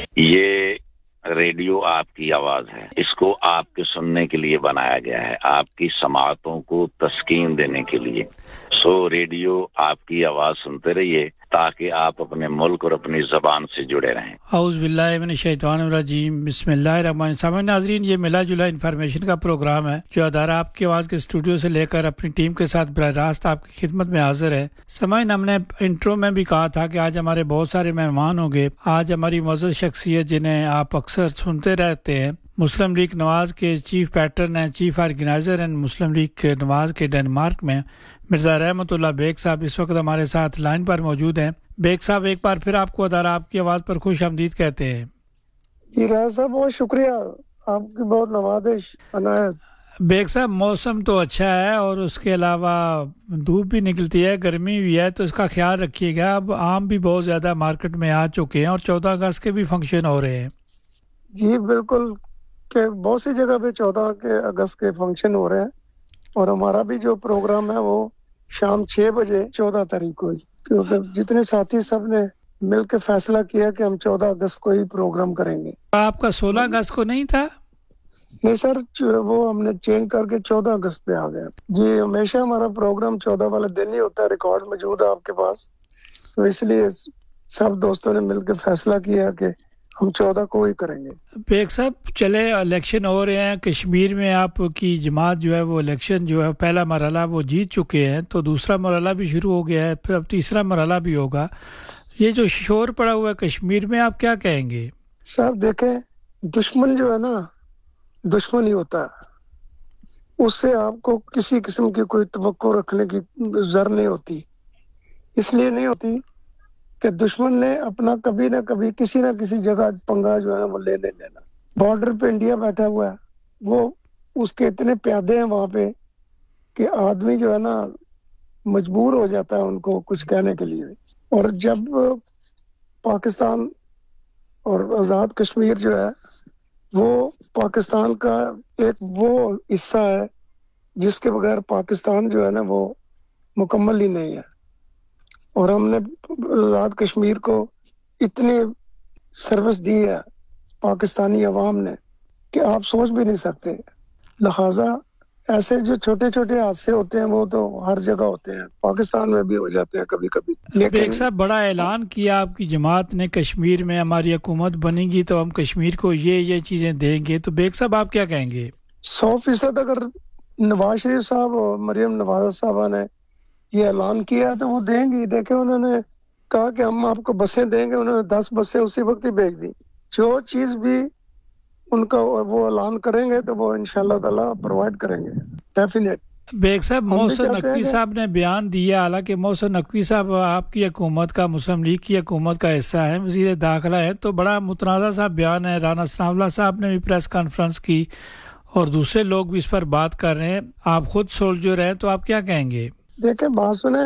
یہ ریڈیو آپ کی آواز ہے، اس کو آپ کے سننے کے لیے بنایا گیا ہے، آپ کی سماعتوں کو تسکین دینے کے لیے۔ ریڈیو آپ کی آواز سنتے رہیے تاکہ آپ اپنے ملک اور اپنی زبان سے جڑے رہیں۔ اعوذ باللہ من الشیطان الرجیم، بسم اللہ الرحمن الرحیم۔ ناظرین، یہ ملا جلا انفارمیشن کا پروگرام ہے جو ادارہ آپ کی آواز کے اسٹوڈیو سے لے کر اپنی ٹیم کے ساتھ براہ راست آپ کی خدمت میں حاضر ہے۔ سامعین، ہم نے انٹرو میں بھی کہا تھا کہ آج ہمارے بہت سارے مہمان ہوں گے۔ آج ہماری معزز شخصیت جنہیں آپ اکثر سنتے رہتے ہیں، مسلم لیگ نواز کے چیف پیٹرن ہیں، چیف آرگنائزر ہیں مسلم لیگ نواز کے ڈنمارک میں، مرزا رحمت اللہ بیگ صاحب اس وقت ہمارے ساتھ لائن پر موجود ہیں۔ بیگ صاحب، ایک بار پھر آپ کو ادارہ آپ کی آواز پر خوش آمدید کہتے ہیں۔ جی راز صاحب، بہت شکریہ، آپ کی بہت نوازش عنایت۔ بیگ صاحب، موسم تو اچھا ہے اور اس کے علاوہ دھوپ بھی نکلتی ہے، گرمی بھی ہے، تو اس کا خیال رکھیے گا۔ اب آم بھی بہت زیادہ مارکیٹ میں آ چکے ہیں اور 14 اگست کے بھی فنکشن ہو رہے ہیں۔ جی بالکل، کہ بہت سی جگہ پہ 14 اگست کے فنکشن ہو رہے ہیں، اور ہمارا بھی جو پروگرام ہے وہ شام 6 بجے 14 تاریخ کو، کیونکہ جتنے ساتھی سب نے مل کے فیصلہ کیا کہ ہم 14 اگست کو ہی پروگرام کریں گے۔ آپ کا 16 اگست کو نہیں تھا؟ نہیں سر، وہ ہم نے چینج کر کے 14 اگست پہ آ گیا۔ جی، ہمیشہ ہمارا پروگرام 14 والا دن ہی ہوتا ہے، ریکارڈ موجود ہے آپ کے پاس، تو اس لیے سب دوستوں نے مل کے فیصلہ کیا کہ ہم 14 کو ہی کریں گے۔ بیگ صاحب، چلے الیکشن ہو رہے ہیں کشمیر میں، آپ کی جماعت جو ہے وہ الیکشن جو ہے پہلا مرحلہ وہ جیت چکے ہیں، تو دوسرا مرحلہ بھی شروع ہو گیا ہے، پھر اب تیسرا مرحلہ بھی ہوگا۔ یہ جو شور پڑا ہوا ہے کشمیر میں، آپ کیا کہیں گے؟ سر دیکھیں، دشمن جو ہے نا، دشمن ہی ہوتا ہے، اس سے آپ کو کسی قسم کی کوئی توقع رکھنے کی ضرورت نہیں ہوتی۔ اس لیے نہیں ہوتی کہ دشمن نے اپنا کبھی نہ کبھی کسی نہ کسی جگہ پنگا جو ہے وہ لے لینا۔ بارڈر پہ انڈیا بیٹھا ہوا ہے، وہ اس کے اتنے پیادے ہیں وہاں پہ کہ آدمی جو ہے نا مجبور ہو جاتا ہے ان کو کچھ کہنے کے لیے۔ اور جب پاکستان اور آزاد کشمیر جو ہے وہ پاکستان کا ایک وہ حصہ ہے جس کے بغیر پاکستان جو ہے نا وہ مکمل ہی نہیں ہے، اور ہم نے آزاد کشمیر کو اتنی سروس دی ہے پاکستانی عوام نے کہ آپ سوچ بھی نہیں سکتے۔ لہٰذا ایسے جو چھوٹے چھوٹے حادثے ہوتے ہیں وہ تو ہر جگہ ہوتے ہیں، پاکستان میں بھی ہو جاتے ہیں کبھی کبھی۔ بیگ صاحب، بڑا اعلان کیا آپ کی جماعت نے، کشمیر میں ہماری حکومت بنے گی تو ہم کشمیر کو یہ چیزیں دیں گے، تو بیگ صاحب آپ کیا کہیں گے؟ 100% اگر نواز شریف صاحب اور مریم نوازہ صاحبہ نے یہ اعلان کیا تو وہ دیں گی۔ دیکھیں، انہوں نے کہا کہ ہم آپ کو بسیں دیں گے، انہوں نے 10 بسیں اسی وقت ہی بھیج دی۔ جو چیز بھی ان کا وہ اعلان کریں گے تو وہ انشاءاللہ تعالیٰ پرووائڈ کریں گے، ڈیفینیٹ۔ بیگ صاحب، محسن نقوی صاحب نے بیان دیا، حالانکہ محسن نقوی صاحب آپ کی حکومت کا، مسلم لیگ کی حکومت کا حصہ ہیں، وزیر داخلہ ہے، تو بڑا متنازع صاحب بیان ہے۔ رانا ثناء اللہ صاحب نے بھی پریس کانفرنس کی اور دوسرے لوگ بھی اس پر بات کر رہے ہیں، آپ خود سولجر ہیں، تو آپ کیا کہیں گے؟ دیکھیں، بات سنیں،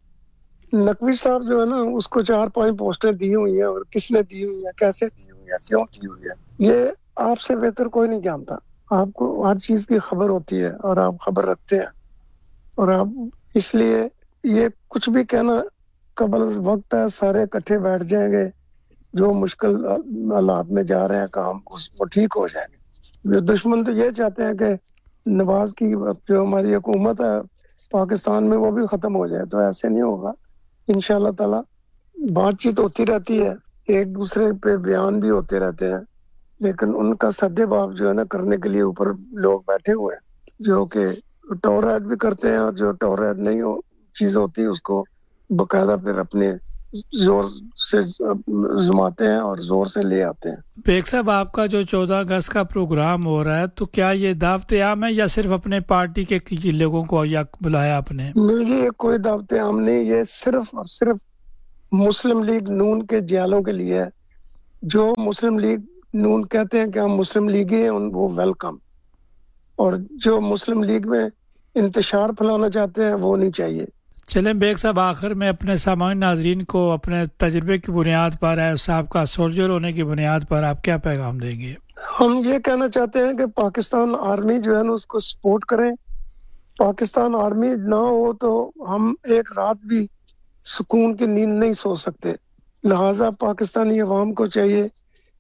نقوی صاحب جو ہے نا اس کو 4-5 پوسٹیں دی ہوئی ہیں، اور کس نے دی ہوئی ہیں، کیسے دی ہوئی ہیں، کیوں دی ہوئی ہے، یہ آپ سے بہتر کوئی نہیں جانتا۔ آپ کو ہر چیز کی خبر ہوتی ہے اور آپ خبر رکھتے ہیں، اور آپ اس لیے یہ کچھ بھی کہنا قبل وقت ہے۔ سارے اکٹھے بیٹھ جائیں گے، جو مشکل حالات میں جا رہے ہیں کام وہ ٹھیک ہو جائیں گے۔ دشمن تو یہ چاہتے ہیں کہ نواز کی جو ہماری حکومت ہے پاکستان میں وہ بھی ختم ہو جائے، تو ایسے نہیں ہوگا انشاءاللہ تعالی۔ بات چیت ہوتی رہتی ہے، ایک دوسرے پہ بیان بھی ہوتے رہتے ہیں، لیکن ان کا سدے باب جو ہے نا کرنے کے لیے اوپر لوگ بیٹھے ہوئے ہیں جو کہ ٹورائٹ بھی کرتے ہیں، اور جو ٹورائٹ نہیں ہو چیز ہوتی اس کو باقاعدہ پھر اپنے زور سے زماتے ہیں اور زور سے لے آتے ہیں۔ بیگ صاحب، آپ کا جو 14 اگست کا پروگرام ہو رہا ہے تو کیا یہ دعوت عام ہے یا صرف اپنے پارٹی کے لوگوں کو یا بلایا آپ نے؟ نہیں، یہ کوئی دعوت عام نہیں، یہ صرف اور صرف مسلم لیگ نون کے جیالوں کے لیے ہے۔ جو مسلم لیگ نون کہتے ہیں کہ ہم مسلم لیگی ہیں، وہ ویلکم، اور جو مسلم لیگ میں انتشار پھیلانا چاہتے ہیں وہ نہیں چاہیے۔ چلیں بیگ صاحب، آخر میں اپنے سامعین ناظرین کو اپنے تجربے کی بنیاد پر، صاحب کا سولجر ہونے کی بنیاد پر آپ کیا پیغام دیں گے؟ ہم یہ کہنا چاہتے ہیں کہ پاکستان آرمی جو ہے نا اس کو سپورٹ کریں۔ پاکستان آرمی نہ ہو تو ہم ایک رات بھی سکون کی نیند نہیں سو سکتے۔ لہٰذا پاکستانی عوام کو چاہیے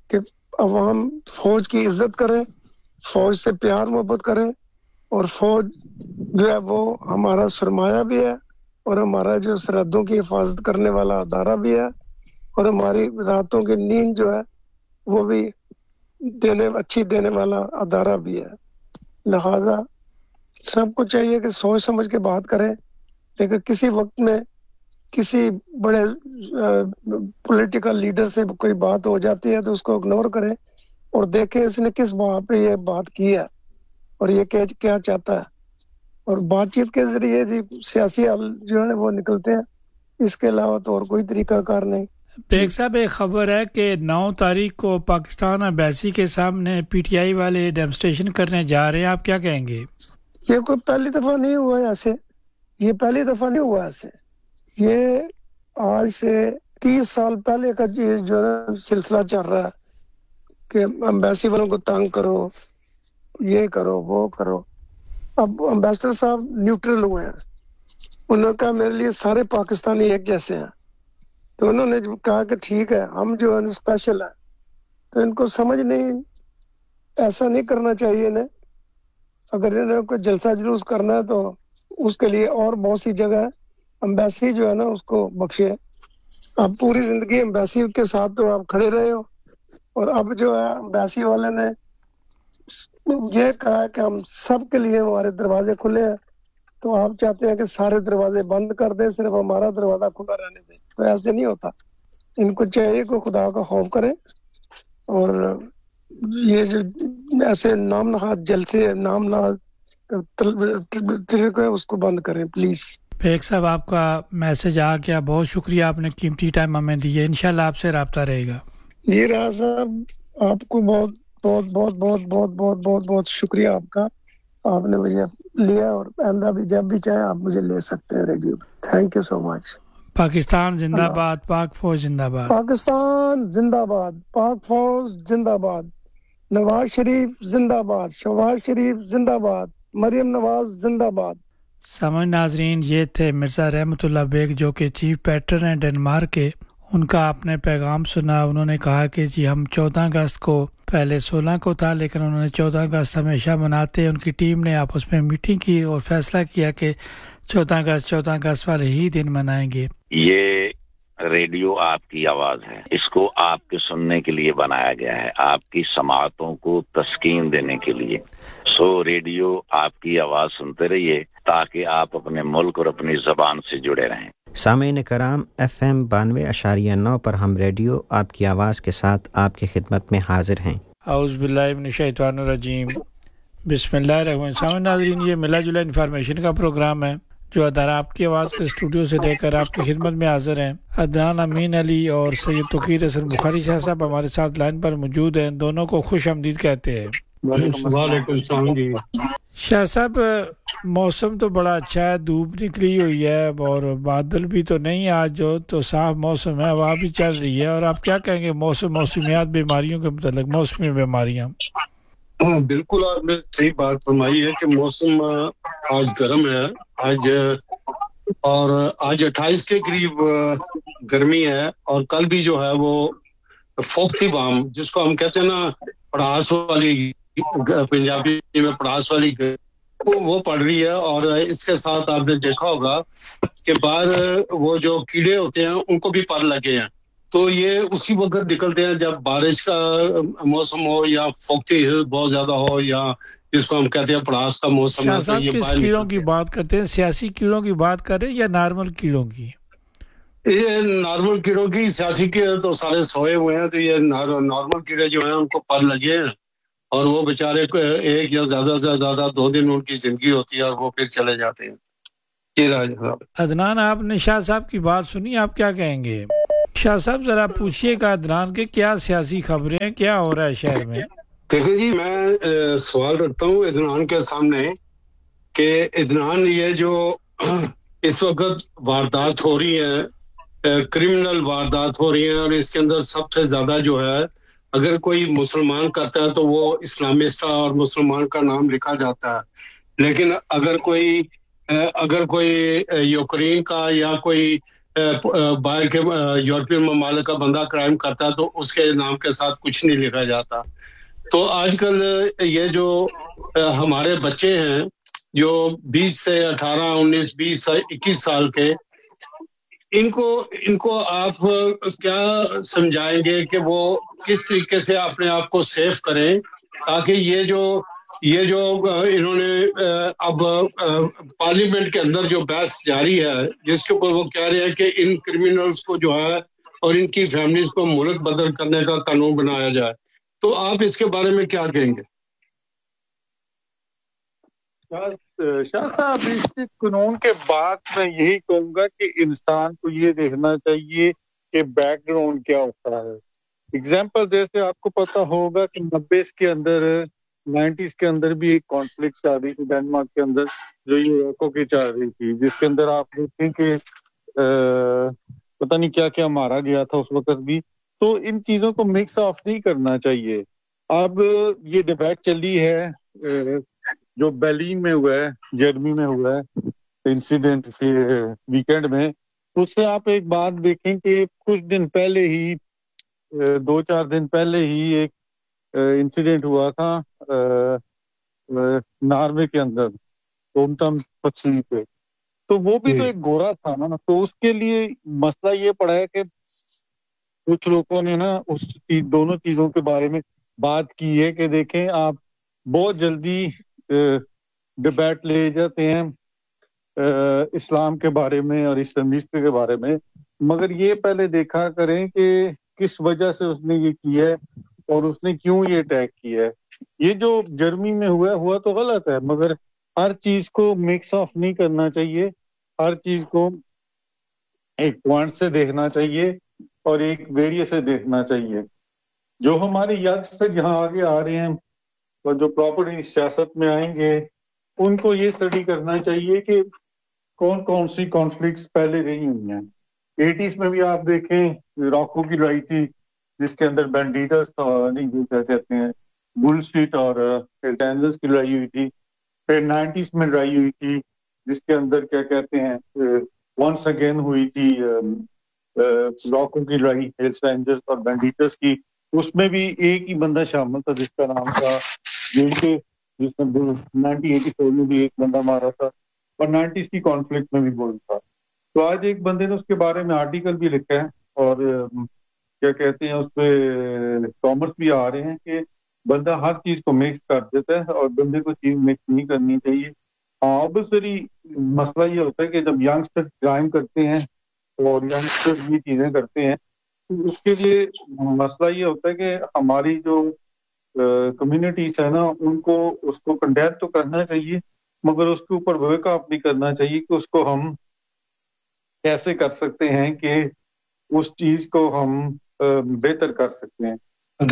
کہ عوام فوج کی عزت کرے, فوج سے پیار محبت کرے, اور فوج جو ہے وہ ہمارا سرمایہ بھی ہے, اور ہمارا جو سرحدوں کی حفاظت کرنے والا ادارہ بھی ہے, اور ہماری راتوں کی نیند جو ہے وہ بھی اچھی دینے والا ادارہ بھی ہے. لہذا سب کو چاہیے کہ سوچ سمجھ کے بات کریں, لیکن کسی وقت میں کسی بڑے پولیٹیکل لیڈر سے کوئی بات ہو جاتی ہے تو اس کو اگنور کریں اور دیکھیں اس نے کس بات پہ یہ بات کی ہے اور یہ کیا چاہتا ہے, اور بات چیت کے ذریعے سیاسی حل جو ہے وہ نکلتے ہیں. اس کے علاوہ تو اور کوئی طریقہ کار نہیں. بیگ صاحب ایک خبر ہے کہ 9 تاریخ کو پاکستان ایمبیسی کے سامنے پی ٹی آئی والے ڈیمونسٹریشن کرنے جا رہے ہیں, آپ کیا کہیں گے؟ یہ کوئی پہلی دفعہ نہیں ہوا ہے ایسے, یہ پہلی دفعہ نہیں ہوا ایسے. یہ آج سے 30 سال پہلے کا جو سلسلہ چل رہا ہے کہ ایمبیسی والوں کو تنگ کرو, یہ کرو وہ کرو. اب امبیسڈر صاحب نیوٹرل ہوئے ہیں, انہوں نے کہا میرے لیے سارے پاکستانی ایک جیسے ہیں, تو انہوں نے کہا کہ ٹھیک ہے ہم جو ہے اسپیشل ہیں. تو ان کو سمجھ نہیں, ایسا نہیں کرنا چاہیے انہیں. اگر انہیں کوئی جلسہ جلوس کرنا ہے تو اس کے لیے اور بہت سی جگہ ہے, امبیسی جو ہے نا اس کو بخشے. آپ پوری زندگی امبیسی کے ساتھ تو آپ کھڑے رہے ہو, اور اب جو ہے امبیسی والے نے یہ کہا کہ ہم سب کے لیے ہمارے دروازے کھلے ہیں, تو آپ چاہتے ہیں کہ سارے دروازے بند کر دیں, صرف ہمارا دروازہ کھلا رہنے دیں. تو ایسے نہیں ہوتا. ان کو چاہیے کہ خدا کا خوف کریں, اور یہ جو ایسے نام نہاد جلسے نام نہاد طریقے اس کو بند کریں پلیز. بیگ صاحب آپ کا میسج آ گیا, بہت شکریہ, آپ نے قیمتی ٹائم ہمیں دیا. انشاءاللہ آپ سے رابطہ رہے گا. جی راز صاحب آپ کو بہت بہت بہت بہت بہت بہت بہت بہت شکریہ آپ کا. آپ نے مجھے لیا, اور آئندہ بھی جب بھی چاہیں آپ مجھے لے سکتے ہیں ریڈیو. تھینک یو سو مچ. پاکستان زندہ باد, پاک فوج زندہ باد. پاکستان زندہ باد, پاک فوج زندہ باد, نواز شریف زندہ باد, شہباز شریف زندہ باد, مریم نواز زندہ باد. سامعین ناظرین, یہ تھے مرزا رحمت اللہ بیگ جو کہ چیف پیٹرن ہیں ڈنمارک کے. ان کا آپ نے پیغام سنا. انہوں نے کہا کہ جی ہم 14 اگست کو, پہلے 16 کو تھا لیکن انہوں نے 14 اگست ہمیشہ مناتے. ان کی ٹیم نے آپس میں میٹنگ کی اور فیصلہ کیا کہ 14 اگست والے ہی دن منائیں گے. یہ ریڈیو آپ کی آواز ہے, اس کو آپ کے سننے کے لیے بنایا گیا ہے, آپ کی سماعتوں کو تسکین دینے کے لیے. سو ریڈیو آپ کی آواز سنتے رہیے تاکہ آپ اپنے ملک اور اپنی زبان سے جڑے رہیں. سامعین کرام, FM 92.9 پر ہم ریڈیو آپ کی آواز کے ساتھ آپ کی خدمت میں حاضر ہیں. اعوذ باللہ من الشیطان الرجیم, بسم اللہ الرحمن الرحیم. سامعین ناظرین, یہ ملا جلا انفارمیشن کا پروگرام ہے جو ادارہ آپ کی آواز کے اسٹوڈیو سے لے کر آپ کی خدمت میں حاضر ہیں. عدنان امین علی اور سید توقیر حسن بخاری شاہ صاحب ہمارے ساتھ لائن پر موجود ہیں. دونوں کو خوش آمدید کہتے ہیں. وعلیکم السلام جی. شاہ صاحب, موسم تو بڑا اچھا ہے, دھوپ نکلی ہوئی ہے اور بادل بھی تو نہیں آج, جو تو صاف موسم ہے, ہوا بھی چل رہی ہے. اور آپ کیا کہیں گے موسمیات بیماریوں کے متعلق, موسمی بیماریاں؟ بالکل آپ نے صحیح بات فرمائی ہے کہ موسم آج گرم ہے آج, اور آج 28 کے قریب گرمی ہے, اور کل بھی جو ہے وہ فوکتی وام جس کو ہم کہتے ہیں نا پڑاس والی, پنجابی میں پڑاس والی وہ پڑ رہی ہے. اور اس کے ساتھ آپ نے دیکھا ہوگا کہ باہر وہ جو کیڑے ہوتے ہیں ان کو بھی پر لگے ہیں. تو یہ اسی وقت نکلتے ہیں جب بارش کا موسم ہو یا فوکتی بہت زیادہ ہو یا جس کو ہم کہتے ہیں پڑاس کا موسم. شاہ صاحب کس کیڑوں کی بات کرتے ہیں, سیاسی کیڑوں کی بات کریں یا نارمل کیڑوں کی؟ یہ نارمل کیڑوں کی, سیاسی کیڑے تو سارے سوئے ہوئے ہیں, تو یہ نارمل کیڑے جو ہیں ان کو پر لگے ہیں, اور وہ بیچارے ایک یا زیادہ سے زیادہ 2 دن ان کی زندگی ہوتی ہے اور وہ پھر چلے جاتے ہیں. عدنان, آپ نے شاہ صاحب کی بات سنی, آپ کیا کہیں گے؟ شاہ صاحب ذرا پوچھیے گا عدنان کے کیا سیاسی خبریں ہیں, کیا ہو رہا ہے شہر میں؟ دیکھیں جی, میں سوال رکھتا ہوں عدنان کے سامنے کہ عدنان یہ جو اس وقت واردات ہو رہی ہیں, کرمنل واردات ہو رہی ہیں, اور اس کے اندر سب سے زیادہ جو ہے اگر کوئی مسلمان کرتا ہے تو وہ اسلامسٹ اور مسلمان کا نام لکھا جاتا ہے, لیکن اگر کوئی یوکرین کا یا کوئی باہر کے یورپین ممالک کا بندہ کرائم کرتا ہے تو اس کے نام کے ساتھ کچھ نہیں لکھا جاتا. تو آج کل یہ جو ہمارے بچے ہیں جو 20 سے 18 19 20 21 سال کے, ان کو آپ کیا سمجھائیں گے کہ وہ کس طریقے سے اپنے آپ کو سیف کریں تاکہ یہ جو انہوں نے اب پارلیمنٹ کے اندر جو بحث جاری ہے جس کے اوپر وہ کہہ رہے ہیں کہ ان کرمنلز کو جو ہے اور ان کی فیملیز کو ملک بدر کرنے کا قانون بنایا جائے, تو آپ اس کے بارے میں کیا کہیں گے؟ شاہ صاحب, اس قانون کے بعد میں یہی کہوں گا کہ انسان کو یہ دیکھنا چاہیے کہ بیک گراؤنڈ کیا ہوتا ہے. اگزامپل جیسے آپ کو پتا ہوگا کہ 90s کے اندر 90s کے اندر بھی ایک کانفلکٹ چل رہی تھی ڈینمارک کے اندر جو یوروکو کی چل رہی تھی, جس کے اندر آپ دیکھیں کہ پتہ نہیں کیا کیا مارا گیا تھا اس وقت بھی. تو ان چیزوں کو مکس آف نہیں کرنا چاہیے. اب یہ ڈبیٹ چلی ہے جو برلن میں ہوا ہے, جرمنی میں ہوا ہے انسیڈنٹ ویکینڈ میں, اس سے آپ ایک بات دیکھیں کہ کچھ دن پہلے ہی 2-4 دن پہلے ہی ایک انسیڈنٹ ہوا تھا ناروے کے اندر اومتم پچھلی پہ, تو وہ بھی تو ایک گورا تھا نا. تو اس کے لیے مسئلہ یہ پڑا ہے کہ کچھ لوگوں نے نا اس دونوں چیزوں کے بارے میں بات کی ہے کہ دیکھیں آپ بہت جلدی ڈبیٹ لے جاتے ہیں اسلام کے بارے میں اور اسلامسٹ کے بارے میں, مگر یہ پہلے دیکھا کریں کہ کس وجہ سے اس نے یہ کیا ہے اور اس نے کیوں یہ اٹیک کیا ہے. یہ جو جرمنی میں ہوا تو غلط ہے, مگر ہر چیز کو مکس آف نہیں کرنا چاہیے. ہر چیز کو ایک پوائنٹ سے دیکھنا چاہیے اور ایک ویریے سے دیکھنا چاہیے. جو ہمارے ینگسٹر یہاں آگے آ رہے ہیں اور جو پراپرٹی سیاست میں آئیں گے, ان کو یہ اسٹڈی کرنا چاہیے کہ کون کون سی کانفلکٹس پہلے رہی ہوئی ہیں. 80s میں بھی آپ دیکھیں راکو کی لڑائی تھی جس کے اندر بینڈیٹرز نہیں کیا کہتے ہیں بل اسٹریٹ اور ڈینزلز کی لڑائی ہوئی تھی. پھر 90s میں لڑائی ہوئی تھی جس کے اندر کیا کہتے ہیں ونس اگین ہوئی تھی راکو کی لڑائی ہیلز رینجرز اور بینڈیٹرز کی. اس میں بھی ایک ہی بندہ شامل تھا جس کا نام تھا جس نے 1984 میں بھی ایک بندہ مارا تھا اور 90s کی کانفلکٹ میں بھی گول تھا. تو آج ایک بندے نے اس کے بارے میں آرٹیکل بھی لکھا ہے اور کیا کہتے ہیں اس پہ کامنٹس بھی آ رہے ہیں کہ بندہ ہر چیز کو مکس کر دیتا ہے اور بندے کو چیز مکس نہیں کرنی چاہیے. آبویسلی مسئلہ یہ ہوتا ہے کہ جب ینگسٹر کرائم کرتے ہیں اور ینگسٹر یہ چیزیں کرتے ہیں تو اس کے لیے مسئلہ یہ ہوتا ہے کہ ہماری جو کمیونٹیز ہے نا ان کو اس کو کنڈیم تو کرنا چاہیے, مگر اس کے اوپر ورک اپ بھی کرنا چاہیے کہ اس کو ہم کیسے کر سکتے ہیں کہ اس چیز کو ہم بہتر کر سکتے ہیں.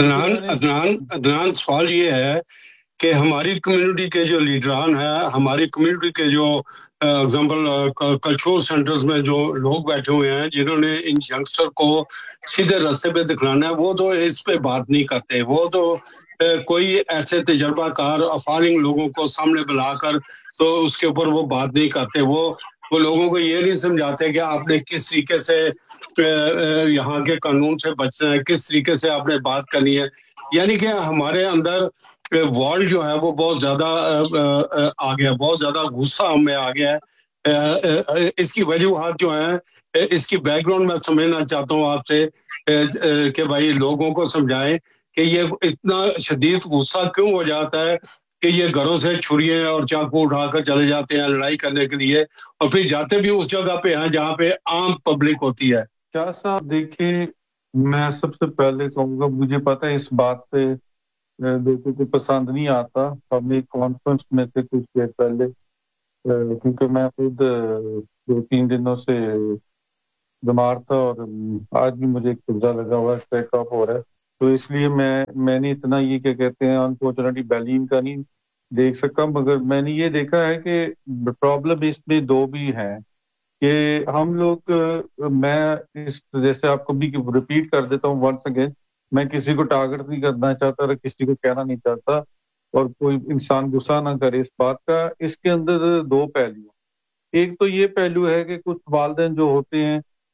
عدنان سوال یہ ہے کہ ہماری کمیونٹی کے جو لیڈران ہیں, ہماری کمیونٹی کے جو اگزامپل کلچرل سینٹرز میں جو لوگ بیٹھے ہوئے ہیں جنہوں نے ان ینگسٹر کو سیدھے راستے پہ دکھلانا ہے, وہ تو اس پہ بات نہیں کرتے. وہ تو کوئی ایسے تجربہ کار افارنگ لوگوں کو سامنے بلا کر تو اس کے اوپر وہ بات نہیں کرتے. وہ لوگوں کو یہ نہیں سمجھاتے کہ آپ نے کس طریقے سے یہاں کے قانون سے بچنا ہے, کس طریقے سے آپ نے بات کرنی ہے. یعنی کہ ہمارے اندر وال جو ہے وہ بہت زیادہ آ گیا, بہت زیادہ غصہ ہم میں آ گیا ہے. اس کی وجوہات جو ہیں, اس کی بیک گراؤنڈ میں سمجھنا چاہتا ہوں آپ سے کہ بھائی لوگوں کو سمجھائیں کہ یہ اتنا شدید غصہ کیوں ہو جاتا ہے کہ یہ گھروں سے چھریاں اور چاقو اٹھا کر چلے جاتے ہیں لڑائی کرنے کے لیے اور پھر جاتے بھی اس جگہ پہ ہیں جہاں پہ عام پبلک ہوتی ہے. کیا صاحب دیکھیں, میں سب سے پہلے کہوں گا مجھے پتہ ہے اس بات پہ لوگوں کو پسند نہیں آتا. ہم ایک کانفرنس میں تھے کچھ دیر پہلے, کیونکہ میں خود 2-3 دنوں سے بیمار تھا اور آج بھی مجھے ایک قبضہ لگا ہوا ہے, چیک اپ ہو رہا ہے, تو اس لیے میں نے اتنا یہ کیا کہتے ہیں انفارچونیٹلی برلن کا نہیں دیکھ سکا. مگر میں نے یہ دیکھا ہے کہ پرابلم اس میں 2 بھی ہیں کہ ہم لوگ میں جیسے آپ کو بھی ریپیٹ کر دیتا ہوں ونس اگین, میں کسی کو ٹارگٹ نہیں کرنا چاہتا اور کسی کو کہنا نہیں چاہتا اور کوئی انسان غصہ نہ کرے اس بات کا. اس کے اندر 2 پہلو ہیں. ایک تو یہ پہلو ہے کہ کچھ والدین جو ہوتے ہیں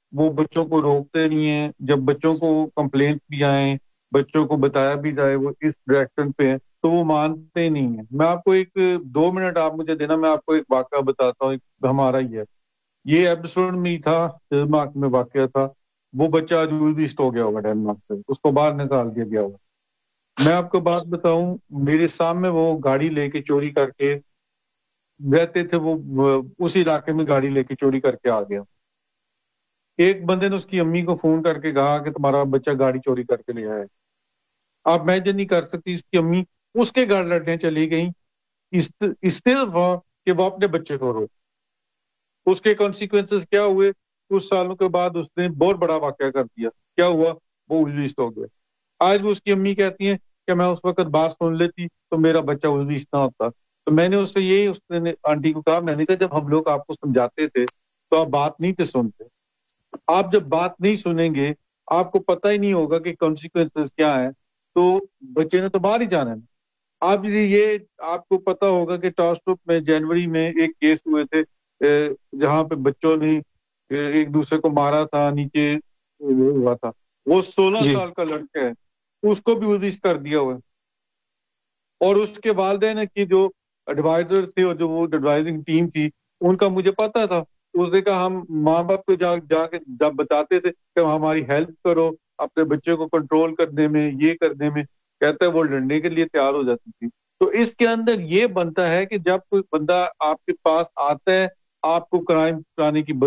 وہ بچوں کو روکتے نہیں ہیں. جب بچوں کو کمپلینٹ بھی آئیں, بچوں کو بتایا بھی جائے وہ اس ڈائریکشن پہ ہیں, تو وہ مانتے نہیں ہیں. میں آپ کو 2 منٹ آپ مجھے دینا, میں آپ کو ایک واقعہ بتاتا ہوں. ہمارا ہی ہے یہ ایپیسوڈ میں ہی تھا, ڈنمارک میں واقعہ تھا. وہ بچہ آج ویسٹ ہو گیا ہوگا ڈنمارک سے, اس کو باہر نکال دیا گیا ہوگا. میں آپ کو بات بتاؤں, میرے سامنے وہ گاڑی لے کے چوری کر کے رہتے تھے, وہ اس علاقے میں گاڑی لے کے چوری کر کے آ گیا. ایک بندے نے اس کی امی کو فون کر کے کہا کہ تمہارا بچہ گاڑی چوری کر کے لے آیا ہے. آپ امیجن نہیں کر سکتی, اس کی امی اس کے گھر لڑنے چلی گئی اس کہ وہ اپنے بچے کو رو. اس کے کانسیکوینسز کیا ہوئے, کچھ سالوں کے بعد اس نے بہت بڑا واقعہ کر دیا. کیا ہوا, وہ ویسٹ ہو گیا. آج وہ اس کی امی کہتی ہیں کہ میں اس وقت بات سن لیتی تو میرا بچہ ویسٹ نہ ہوتا. تو میں نے اس سے یہی اس نے آنٹی کو کہا, میں نے کہا جب ہم لوگ آپ کو سمجھاتے تھے تو آپ بات نہیں تھے سنتے. آپ جب بات نہیں سنیں گے, آپ کو پتہ ہی نہیں ہوگا کہ کانسیکوینسز کیا ہیں, تو بچے نے تو باہر ہی جانا ہے. آپ یہ آپ کو پتہ ہوگا کہ ٹاسٹروپ میں جنوری میں ایک کیس ہوئے تھے جہاں پہ بچوں نے ایک دوسرے کو مارا تھا, نیچے ہوا تھا. وہ 16 جی سال کا لڑکا ہے, اس کو بھی ریلیز کر دیا ہوا ہے. اور اس کے والدین کی جو ایڈوائزر تھے اور جو وہ ایڈوائزنگ ٹیم تھی, ان کا مجھے پتا تھا. اس نے کہا ہم ماں باپ کو جا کے جب بتاتے تھے کہ ہماری ہیلپ کرو اپنے بچے کو کنٹرول کرنے میں, یہ کرنے میں, کہتا ہے وہ لڑنے کے لیے تیار ہو جاتی تھی. تو اس کے اندر یہ بنتا ہے کہ جب کوئی بندہ آپ کے پاس آتا ہے, آپ کو کرائم کرانے کی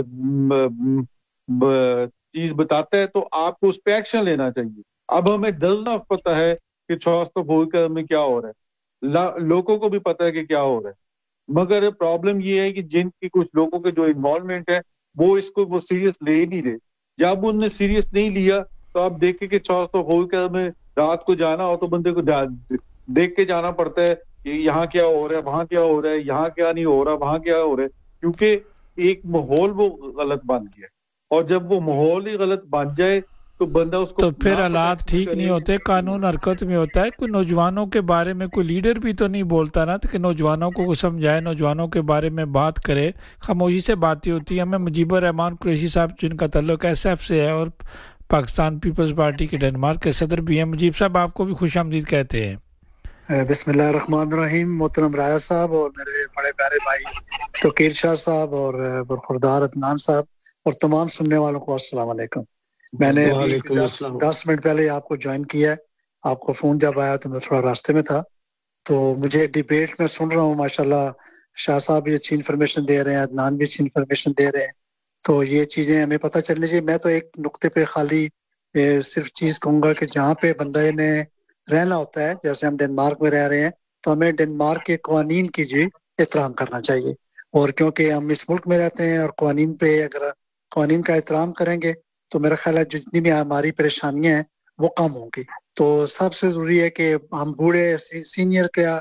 چیز بتاتا ہے, تو آپ کو اس پہ ایکشن لینا چاہیے. اب ہمیں ڈلنا پتہ ہے کہ میں کیا ہو رہا ہے, لوگوں کو بھی پتہ ہے کہ کیا ہو رہا ہے, مگر پرابلم یہ ہے کہ جن کی کچھ لوگوں کے جو انوالومنٹ ہے وہ اس کو وہ سیریس لے ہی نہیں رہے. جب ان نے سیریس نہیں لیا تو آپ دیکھیں کہ میں رات کو جانا ہو تو بندے کو دیکھ کے جانا پڑتا ہے کہ یہاں کیا ہو رہا ہے, وہاں کیا ہو رہا ہے, یہاں کیا نہیں ہو رہا, وہاں کیا ہو رہا ہے, کیونکہ ایک ماحول وہ غلط بن گیا. اور جب وہ ماحول ہی غلط بن جائے تو بندہ اس کو تو پھر نہ حالات پروٹیکٹ ٹھیک نہیں کرے. ہوتے, قانون حرکت میں ہوتا ہے. کوئی نوجوانوں کے بارے میں کوئی لیڈر بھی تو نہیں بولتا نا, کہ نوجوانوں کو سمجھائے, نوجوانوں کے بارے میں بات کرے. خاموشی سے باتیں ہوتی ہیں. ہمیں مجیب الرحمان قریشی صاحب جن کا تعلق ایس ایف سے ہے اور پاکستان پیپلز پارٹی کے ڈنمارک کے صدر بھی ہیں, مجیب صاحب آپ کو بھی خوش آمدید کہتے ہیں. بسم اللہ الرحمن الرحیم. محترم رایا صاحب اور میرے بڑے پیارے بھائی توقیر شاہ صاحب اور برخوردار عدنان صاحب اور تمام سننے والوں کو السلام علیکم. میں نے ابھی وعلیکم السلام. 10 منٹ پہلے آپ کو جوائن کیا ہے. آپ کو فون جب آیا تو میں تھوڑا راستے میں تھا, تو مجھے ڈیبیٹ میں سن رہا ہوں. ماشاءاللہ شاہ صاحب بھی اچھی انفارمیشن دے رہے ہیں, عدنان بھی اچھی انفارمیشن دے رہے ہیں. تو یہ چیزیں ہمیں پتہ چلنی چاہیے. میں تو ایک نقطے پہ خالی صرف چیز کہوں گا کہ جہاں پہ بندے نے رہنا ہوتا ہے, جیسے ہم ڈنمارک میں رہ رہے ہیں, تو ہمیں ڈنمارک کے قوانین کی جی احترام کرنا چاہیے. اور کیونکہ ہم اس ملک میں رہتے ہیں اور قوانین پہ اگر قوانین کا احترام کریں گے تو میرا خیال ہے جتنی بھی ہماری پریشانیاں ہیں وہ کم ہوں گی. تو سب سے ضروری ہے کہ ہم بوڑھے سینئر کیا,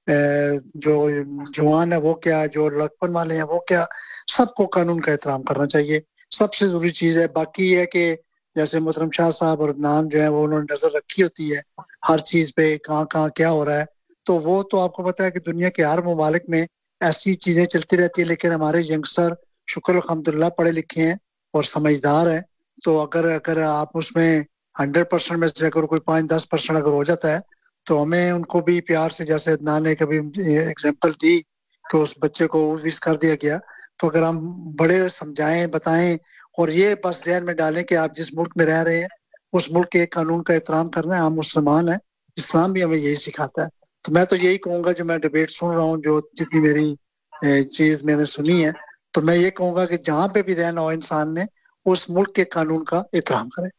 جو جوان ہے وہ کیا, جو لڑکپن والے ہیں وہ کیا, سب کو قانون کا احترام کرنا چاہیے. سب سے ضروری چیز ہے. باقی یہ ہے کہ جیسے محترم شاہ صاحب اور عدنان جو ہیں وہ انہوں نے نظر رکھی ہوتی ہے ہر چیز پہ, کہاں کہاں کیا ہو رہا ہے. تو وہ تو آپ کو پتا ہے کہ دنیا کے ہر ممالک میں ایسی چیزیں چلتی رہتی ہیں, لیکن ہمارے ینگسٹر شکر الحمدللہ پڑھے لکھے ہیں اور سمجھدار ہیں. تو اگر آپ اس میں 100% میں سے اگر کوئی 5-10% اگر ہو جاتا ہے تو ہمیں ان کو بھی پیار سے, جیسے عدنان نے کبھی ایگزامپل دی کہ اس بچے کو ویس کر دیا گیا, تو اگر ہم بڑے سمجھائیں بتائیں اور یہ بس ذہن میں ڈالیں کہ آپ جس ملک میں رہ رہے ہیں اس ملک کے قانون کا احترام کرنا ہے. ہم مسلمان ہیں, اسلام بھی ہمیں یہی سکھاتا ہے. تو میں تو یہی کہوں گا, جو میں ڈیبیٹ سن رہا ہوں, جو جتنی میری چیز میں نے سنی ہے, تو میں یہ کہوں گا کہ جہاں پہ بھی رہنا ہو انسان نے اس ملک کے قانون کا احترام کرے.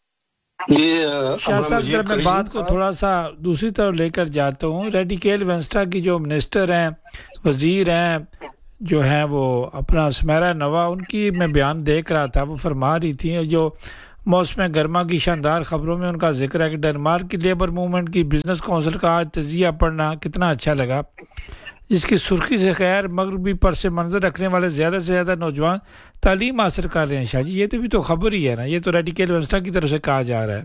شاہ صاحب ذرا میں بات کو تھوڑا سا دوسری طرف لے کر جاتا ہوں. ریڈیکیل وینسٹا کی جو منسٹر ہیں, وزیر ہیں, جو ہیں وہ اپنا سمیرا نوا, ان کی میں بیان دیکھ رہا تھا. وہ فرما رہی تھیں جو موسم گرما کی شاندار خبروں میں ان کا ذکر ہے کہ ڈنمارک کی لیبر موومنٹ کی بزنس کونسل کا آج تجزیہ پڑھنا کتنا اچھا لگا, جس کی سرخی سے خیر مغربی پرس منظر رکھنے والے زیادہ سے زیادہ نوجوان تعلیم حاصل کر رہے ہیں. شاہ جی, یہ تو خبر ہی ہے نا, یہ تو ریڈیکل وینسٹا کی طرف سے کہا جا رہا ہے.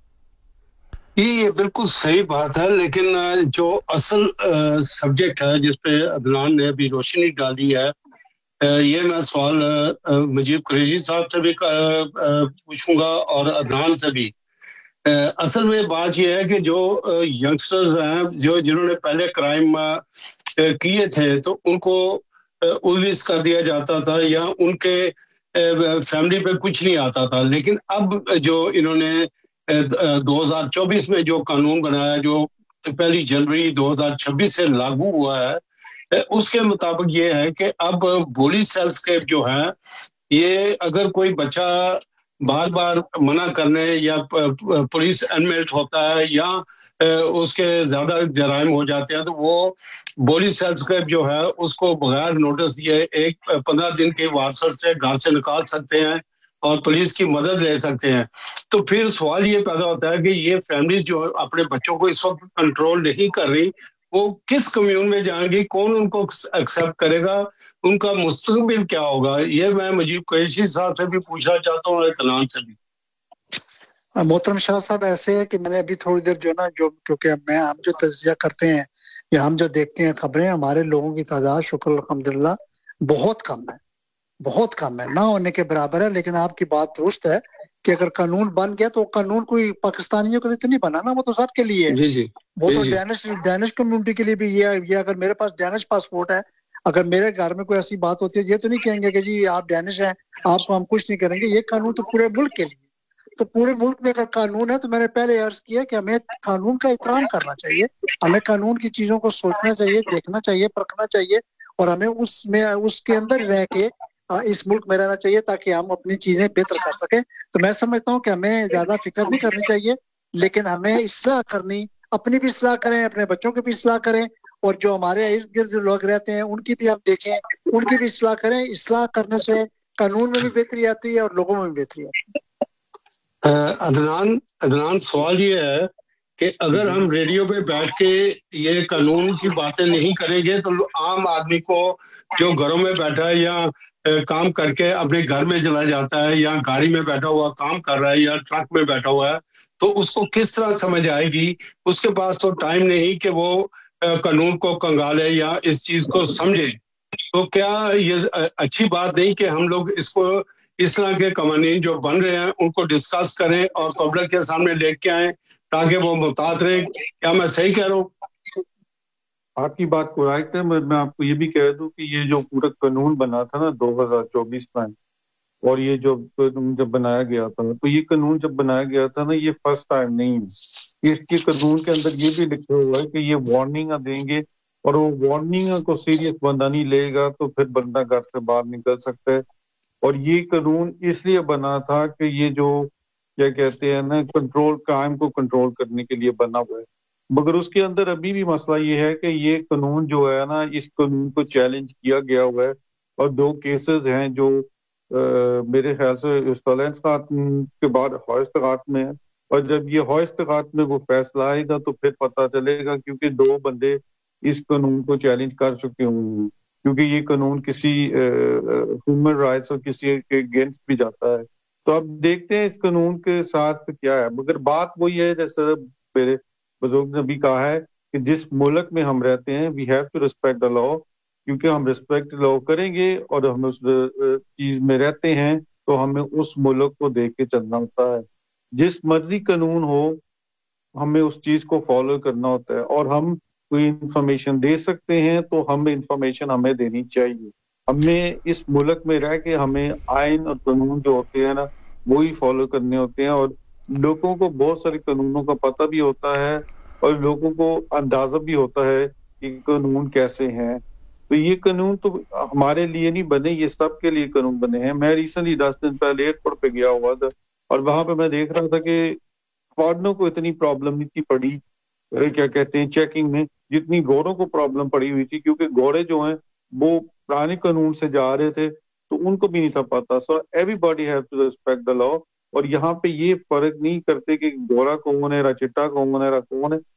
یہ بالکل صحیح بات ہے, لیکن جو اصل سبجیکٹ ہے جس پہ عدنان نے ابھی روشنی ڈالی ہے یہ میں سوال مجیب قریشی صاحب سے بھی پوچھوں گا اور عدنان سے بھی. اصل میں بات یہ ہے کہ جو ینگسٹرز ہیں جنہوں نے پہلے کرائم کیے تھے تو ان کو الویز کر دیا جاتا تھا یا ان کے فیملی پہ کچھ نہیں آتا تھا. لیکن اب جو انہوں نے 2024 میں جو قانون بنایا جو 1 جنوری 2026 سے لاگو ہوا ہے, اس کے مطابق یہ ہے کہ اب پولیس سیلسکیپ جو ہے یہ اگر کوئی بچہ بار بار منع کرنے یا پولیس انمیلٹ ہوتا ہے یا اس کے زیادہ جرائم ہو جاتے ہیں تو وہ بولی سیلسکیپ جو ہے اس کو بغیر نوٹس دیے 15 دن کے وارثر سے گھر سے نکال سکتے ہیں اور پولیس کی مدد لے سکتے ہیں. تو پھر سوال یہ پیدا ہوتا ہے کہ یہ فیملیز جو اپنے بچوں کو اس وقت کنٹرول نہیں کر رہی, وہ کس کمیون میں جائیں گی, کون ان کو ایکسیپٹ کرے گا, ان کا مستقبل کیا ہوگا. یہ میں مجیب قریشی صاحب سے بھی پوچھنا چاہتا ہوں اور اطمینان سے بھی. محترم شاہ صاحب ایسے ہے کہ میں نے ابھی تھوڑی دیر جو نا جو کیونکہ ہم جو تجزیہ کرتے ہیں یا ہم جو دیکھتے ہیں خبریں, ہمارے لوگوں کی تعداد شکر الحمدللہ بہت کم ہے, نہ ہونے کے برابر ہے. لیکن آپ کی بات درست ہے کہ اگر قانون بن گیا تو قانون کوئی پاکستانیوں کے لیے تو نہیں بنا نا, وہ تو سب کے لیے ہے. جی جی وہ تو ڈینش کمیونٹی کے لیے بھی یہ اگر میرے پاس ڈینش پاسپورٹ ہے, اگر میرے گھر میں کوئی ایسی بات ہوتی ہے یہ تو نہیں کہیں گے کہ جی آپ ڈینش ہیں آپ کو ہم کچھ نہیں کریں گے. یہ قانون تو پورے ملک کے لیے. تو پورے ملک میں اگر قانون ہے تو میں نے پہلے عرض کیا کہ ہمیں قانون کا احترام کرنا چاہیے, ہمیں قانون کی چیزوں کو سوچنا چاہیے, دیکھنا چاہیے, پرکھنا چاہیے, اور ہمیں اس کے اندر رہ کے اس ملک میں رہنا چاہیے تاکہ ہم اپنی چیزیں بہتر کر سکیں. تو میں سمجھتا ہوں کہ ہمیں زیادہ فکر نہیں کرنی چاہیے, لیکن ہمیں اصلاح کرنی, اپنی بھی اصلاح کریں, اپنے بچوں کی بھی اصلاح کریں, اور جو ہمارے ارد گرد جو لوگ رہتے ہیں ان کی بھی آپ دیکھیں, ان کی بھی اصلاح کریں. اصلاح کرنے سے قانون میں بھی بہتری آتی ہے اور لوگوں میں بھی بہتری آتی ہے. عدنان, سوال یہ ہے کہ اگر ہم ریڈیو پہ بیٹھ کے یہ قانون کی باتیں نہیں کریں گے تو عام آدمی کو جو گھروں میں بیٹھا ہے یا کام کر کے اپنے گھر میں چلا جاتا ہے یا گاڑی میں بیٹھا ہوا کام کر رہا ہے یا ٹرک میں بیٹھا ہوا ہے, تو اس کو کس طرح سمجھ آئے گی. اس کے پاس تو ٹائم نہیں کہ وہ قانون کو کنگالے یا اس چیز کو سمجھے. تو کیا یہ اچھی بات نہیں کہ ہم لوگ اس طرح کے قوانین جو بن رہے ہیں ان کو ڈسکس کریں اور پبلک کے سامنے لے کے آئیں تاکہ وہ محتاط رہیں. کیا میں صحیح کہہ رہا ہوں؟ آپ کی بات کریکٹ ہے. میں آپ کو یہ بھی کہہ دوں کہ یہ جو پورا قانون بنا تھا نا 2024 میں, اور یہ جو قانون جب بنایا گیا تھا, تو یہ قانون جب بنایا گیا تھا نا یہ فرسٹ ٹائم نہیں ہے. اس کے قانون کے اندر یہ بھی لکھا ہوا ہے کہ یہ وارننگ دیں گے, اور وہ وارننگ کو سیریس بندہ نہیں لے گا تو پھر بندہ گھر سے باہر نکل سکتا ہے. اور یہ قانون اس لیے بنا تھا کہ یہ جو کیا کہتے ہیں نا کرائم کو کنٹرول کرنے کے لیے بنا ہوا ہے. مگر اس کے اندر ابھی بھی مسئلہ یہ ہے کہ یہ قانون جو ہے نا, اس قانون کو چیلنج کیا گیا ہوا ہے, اور 2 کیسز ہیں جو میرے خیال سے استعلانات کے بعد ہوائستگات میں ہے, اور جب یہ ہوائستگات میں وہ فیصلہ آئے گا تو پھر پتہ چلے گا, کیونکہ 2 بندے اس قانون کو چیلنج کر چکے ہوں گے, کیونکہ یہ قانون کسی ہیومن رائٹس اور کسی کے اگینسٹ بھی جاتا ہے. تو اب دیکھتے ہیں اس قانون کے ساتھ کیا ہے. مگر بات وہی ہے جیسے میرے بزرگ نے بھی کہا ہے کہ جس ملک میں ہم رہتے ہیں we have to respect the لا, کیونکہ ہم ریسپیکٹ لا کریں گے اور ہم اس چیز میں رہتے ہیں تو ہمیں اس ملک کو دیکھ کے چلنا ہوتا ہے. جس مرضی قانون ہو ہمیں اس چیز کو فالو کرنا ہوتا ہے, اور ہم کوئی انفارمیشن دے سکتے ہیں تو ہمیں انفارمیشن ہمیں دینی چاہیے. ہمیں اس ملک میں رہ کے ہمیں آئین اور قانون جو ہوتے ہیں نا وہی فالو کرنے ہوتے ہیں, اور لوگوں کو بہت سارے قانونوں کا پتہ بھی ہوتا ہے اور لوگوں کو اندازہ بھی ہوتا ہے کہ قانون کیسے ہیں. تو یہ قانون تو ہمارے لیے نہیں بنے, یہ سب کے لیے قانون بنے ہیں. میں ریسنٹلی 10 دن پہلے ایئرپورٹ پہ گیا ہوا تھا, اور وہاں پہ میں دیکھ رہا تھا کہ فارنوں کو اتنی پرابلم نہیں تھی پڑی کیا کہتے ہیں چیکنگ میں, جتنی گوروں کو پرابلم پڑی ہوئی تھی, کیونکہ گورے جو ہیں وہ پرانے قانون سے جا رہے تھے تو ان کو بھی نہیں تھا پتا. So every body have to respect the لا, اور یہاں پہ یہ فرق نہیں کرتے کہ گورا کون ہے, چٹا کون ہے, کون ہے.